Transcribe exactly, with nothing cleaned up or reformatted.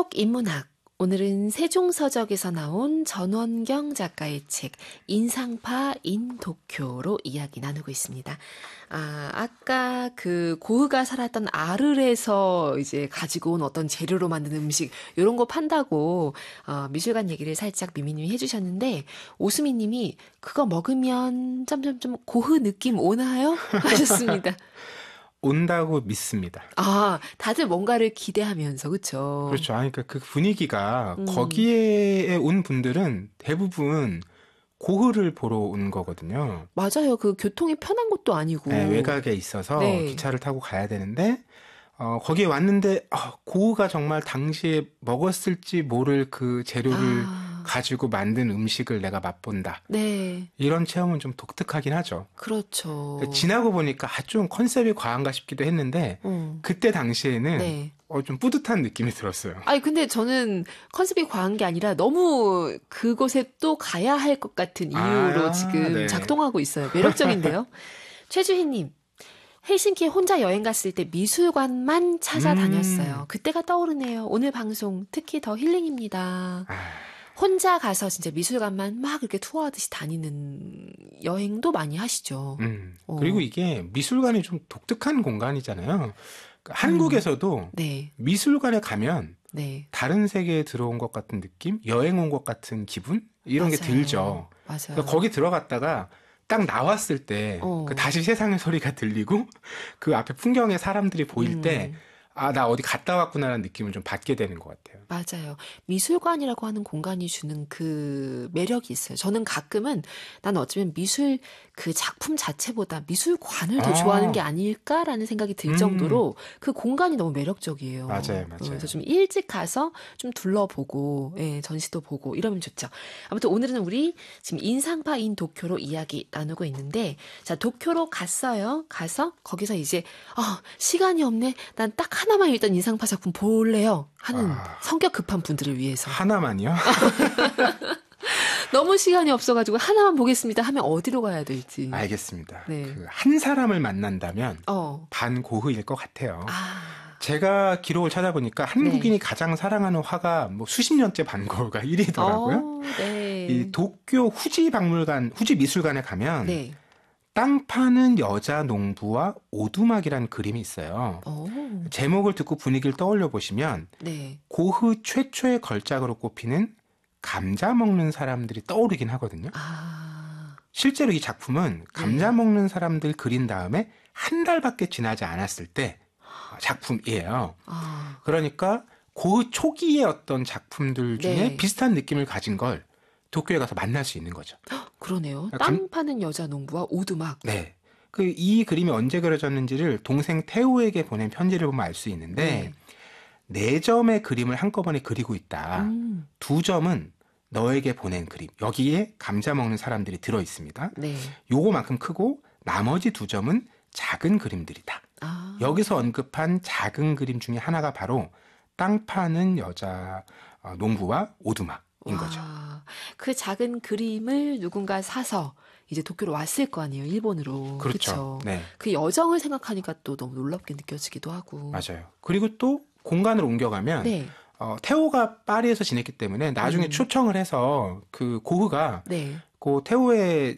속 인문학. 오늘은 세종서적에서 나온 전원경 작가의 책 인상파 인 도쿄로 이야기 나누고 있습니다. 아, 아까 그 고흐가 살았던 아르에서 이제 가지고 온 어떤 재료로 만든 음식 이런 거 판다고 어, 미술관 얘기를 살짝 미미님이 해주셨는데 오수미님이 그거 먹으면 점점점 고흐 느낌 오나요? 하셨습니다. 온다고 믿습니다. 아, 다들 뭔가를 기대하면서, 그쵸? 그렇죠. 아니, 그러니까 그 분위기가 음. 거기에 온 분들은 대부분 고흐를 보러 온 거거든요. 맞아요. 그 교통이 편한 것도 아니고. 네, 외곽에 있어서 네. 기차를 타고 가야 되는데 어, 거기에 왔는데 어, 고흐가 정말 당시에 먹었을지 모를 그 재료를 아. 가지고 만든 음식을 내가 맛본다. 네. 이런 체험은 좀 독특하긴 하죠. 그렇죠. 지나고 보니까 아, 좀 컨셉이 과한가 싶기도 했는데 음. 그때 당시에는 네. 어, 좀 뿌듯한 느낌이 들었어요. 아니, 근데 저는 컨셉이 과한 게 아니라 너무 그곳에 또 가야 할 것 같은 이유로 아, 지금 네. 작동하고 있어요. 매력적인데요. 최주희님. 헬싱키에 혼자 여행 갔을 때 미술관만 찾아다녔어요. 음. 그때가 떠오르네요. 오늘 방송 특히 더 힐링입니다. 아, 혼자 가서 진짜 미술관만 막 이렇게 투어하듯이 다니는 여행도 많이 하시죠. 음. 어. 그리고 이게 미술관이 좀 독특한 공간이잖아요. 그러니까 한국에서도 네, 미술관에 가면 네. 다른 세계에 들어온 것 같은 느낌? 여행 온 것 같은 기분? 이런 게 맞아요. 들죠. 맞아요. 그러니까 거기 들어갔다가 딱 나왔을 때 어. 그 다시 세상의 소리가 들리고 그 앞에 풍경에 사람들이 보일 음. 때 아, 나 어디 갔다 왔구나라는 느낌을 좀 받게 되는 것 같아요. 맞아요. 미술관이라고 하는 공간이 주는 그 매력이 있어요. 저는 가끔은 난 어쩌면 미술 그 작품 자체보다 미술관을 더 아. 좋아하는 게 아닐까라는 생각이 들 음. 정도로 그 공간이 너무 매력적이에요. 맞아요, 맞아요. 그래서 좀 일찍 가서 좀 둘러보고, 예, 전시도 보고 이러면 좋죠. 아무튼 오늘은 우리 지금 인상파 인 도쿄로 이야기 나누고 있는데, 자, 도쿄로 갔어요. 가서 거기서 이제 아, 시간이 없네. 난 딱 하나만 일단 인상파 작품 볼래요. 하는 아. 성격 급한 분들을 위해서. 하나만요? 너무 시간이 없어가지고 하나만 보겠습니다 하면 어디로 가야 될지. 알겠습니다. 네. 그 한 사람을 만난다면 어. 반고흐일 것 같아요. 아. 제가 기록을 찾아보니까 한국인이 가장 사랑하는 화가 뭐 수십 년째 반고흐가 일 위더라고요. 어, 네. 이 도쿄 후지 박물관, 후지 미술관에 가면 네. 땅 파는 여자 농부와 오두막이라는 그림이 있어요. 오. 제목을 듣고 분위기를 떠올려 보시면 네. 고흐 최초의 걸작으로 꼽히는 감자 먹는 사람들이 떠오르긴 하거든요. 아. 실제로 이 작품은 감자 네. 먹는 사람들 그린 다음에 한 달밖에 지나지 않았을 때 작품이에요. 아. 그러니까 고흐 초기의 어떤 작품들 중에 네. 비슷한 느낌을 가진 걸 도쿄에 가서 만날 수 있는 거죠. 그러네요. 감- 땅 파는 여자 농부와 오두막. 네. 그 이 그림이 언제 그려졌는지를 동생 태우에게 보낸 편지를 보면 알 수 있는데 네 점의 그림을 한꺼번에 그리고 있다. 음. 두 점은 너에게 보낸 그림. 여기에 감자 먹는 사람들이 들어 있습니다. 네. 요거만큼 크고 나머지 두 점은 작은 그림들이다. 아. 여기서 언급한 작은 그림 중에 하나가 바로 땅 파는 여자 어, 농부와 오두막인 거죠. 와, 그 작은 그림을 누군가 사서 이제 도쿄로 왔을 거 아니에요, 일본으로. 그렇죠. 그쵸? 네, 그 여정을 생각하니까 또 너무 놀랍게 느껴지기도 하고. 맞아요. 그리고 또 공간을 옮겨가면 네, 어, 태호가 파리에서 지냈기 때문에 나중에 음. 초청을 해서 그 고흐가 네. 그 태호의